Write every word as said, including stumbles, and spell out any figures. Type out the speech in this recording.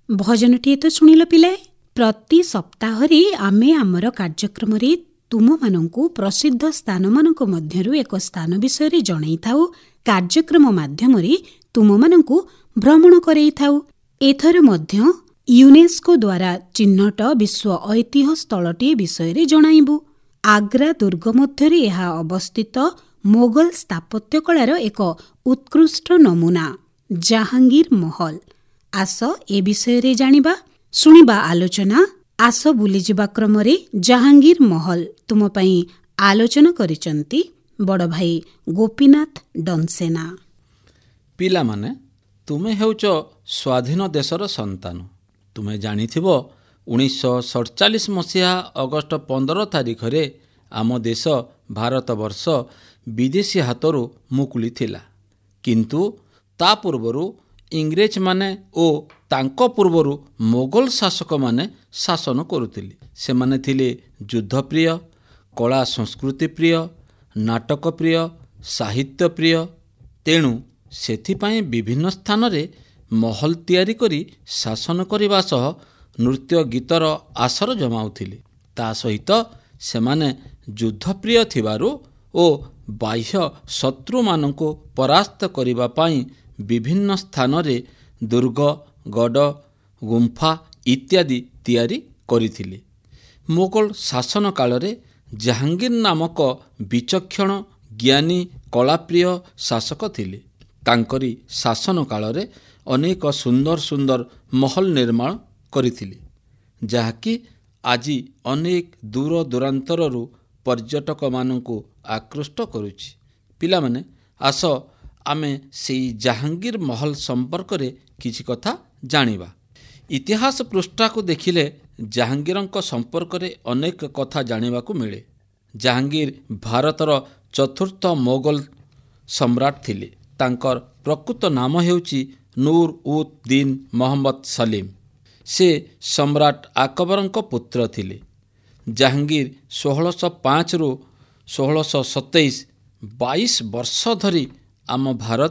ଭଜନଟିଏ ତ ଶୁଣିଲ ପିଲାଏ। ପ୍ରତି ସପ୍ତାହରେ ଆମେ ଆମର କାର୍ଯ୍ୟକ୍ରମରେ ତୁମମାନଙ୍କୁ ପ୍ରସିଦ୍ଧ ସ୍ଥାନମାନଙ୍କ ମଧ୍ୟରୁ ଏକ ସ୍ଥାନ ବିଷୟରେ ଜଣାଇଥାଉ। କାର୍ଯ୍ୟକ୍ରମ ମାଧ୍ୟମରେ ତୁମମାନଙ୍କୁ ଭ୍ରମଣ କରାଇଥାଉ। ଏଥର ମଧ୍ୟ ୟୁନେସ୍କୋ ଦ୍ୱାରା ଚିହ୍ନଟ ବିଶ୍ୱ ଐତିହ୍ୟ ସ୍ଥଳଟିଏ ବିଷୟରେ ଜଣାଇବୁ। ଆଗ୍ରା ଦୁର୍ଗ ମଧ୍ୟରେ ଏହା ଅବସ୍ଥିତ ମୋଗଲ ସ୍ଥାପତ୍ୟ କଳାର ଏକ ଉତ୍କୃଷ୍ଟ ନମୁନା ଜାହାଙ୍ଗୀର ମହଲ। ଆସ ଏ ବିଷୟରେ ଜାଣିବା, ଶୁଣିବା ଆଲୋଚନା। ଆସ ବୁଲିଯିବା କ୍ରମରେ ଜାହାଙ୍ଗୀର ମହଲ ତୁମ ପାଇଁ ଆଲୋଚନା କରିଛନ୍ତି ବଡ଼ ଭାଇ ଗୋପୀନାଥ ଡନସେନା। ପିଲାମାନେ, ତୁମେ ହେଉଛ ସ୍ୱାଧୀନ ଦେଶର ସନ୍ତାନ। ତୁମେ ଜାଣିଥିବ ଉଣେଇଶହ ସତଚାଳିଶ ମସିହା ଅଗଷ୍ଟ ପନ୍ଦର ତାରିଖରେ ଆମ ଦେଶ ଭାରତବର୍ଷ ବିଦେଶୀ ହାତରୁ ମୁକୁଳି ଥିଲା। କିନ୍ତୁ ତା ପୂର୍ବରୁ ଇଂରେଜମାନେ ଓ ତାଙ୍କ ପୂର୍ବରୁ ମୋଗଲ ଶାସକମାନେ ଶାସନ କରୁଥିଲେ। ସେମାନେ ଥିଲେ ଯୁଦ୍ଧପ୍ରିୟ, କଳା ସଂସ୍କୃତି ପ୍ରିୟ, ନାଟକ ପ୍ରିୟ, ସାହିତ୍ୟ ପ୍ରିୟ। ତେଣୁ ସେଥିପାଇଁ ବିଭିନ୍ନ ସ୍ଥାନରେ ମହଲ ତିଆରି କରି ଶାସନ କରିବା ସହ ନୃତ୍ୟ ଗୀତର ଆସର ଜମାଉଥିଲେ। ତା ସହିତ ସେମାନେ ଯୁଦ୍ଧପ୍ରିୟ ଥିବାରୁ ଓ ବାହ୍ୟ ଶତ୍ରୁମାନଙ୍କୁ ପରାସ୍ତ କରିବା ପାଇଁ ବିଭିନ୍ନ ସ୍ଥାନରେ ଦୁର୍ଗ, ଗଡ଼, ଗୁମ୍ଫା ଇତ୍ୟାଦି ତିଆରି କରିଥିଲେ। ମୋଗଲ ଶାସନ କାଳରେ ଜାହାଙ୍ଗୀର ନାମକ ବିଚକ୍ଷଣ, ଜ୍ଞାନୀ, କଳାପ୍ରିୟ ଶାସକ ଥିଲେ। ତାଙ୍କରି ଶାସନ କାଳରେ ଅନେକ ସୁନ୍ଦର ସୁନ୍ଦର ମହଲ ନିର୍ମାଣ କରିଥିଲେ, ଯାହାକି ଆଜି ଅନେକ ଦୂର ଦୂରାନ୍ତରରୁ ପର୍ଯ୍ୟଟକମାନଙ୍କୁ ଆକୃଷ୍ଟ କରୁଛି। ପିଲାମାନେ, ଆସ ଆମେ ସେହି ଜାହାଙ୍ଗୀର ମହଲ ସମ୍ପର୍କରେ କିଛି କଥା ଜାଣିବା। ଇତିହାସ ପୃଷ୍ଠାକୁ ଦେଖିଲେ ଜାହାଙ୍ଗୀରଙ୍କ ସମ୍ପର୍କରେ ଅନେକ କଥା ଜାଣିବାକୁ ମିଳେ। ଜାହାଙ୍ଗୀର ଭାରତର ଚତୁର୍ଥ ମୋଗଲ ସମ୍ରାଟ ଥିଲେ। ତାଙ୍କର ପ୍ରକୃତ ନାମ ହେଉଛି ନୁର ଉଦ୍ ଦିନ ମହମ୍ମଦ ସଲିମ। ସେ ସମ୍ରାଟ ଆକବରଙ୍କ ପୁତ୍ର ଥିଲେ। ଜାହାଙ୍ଗୀର ଷୋହଳଶହ ପାଞ୍ଚରୁ ଷୋହଳଶହ ସତେଇଶ ବାଇଶ ବର୍ଷ ଧରି ଆମ ଭାରତ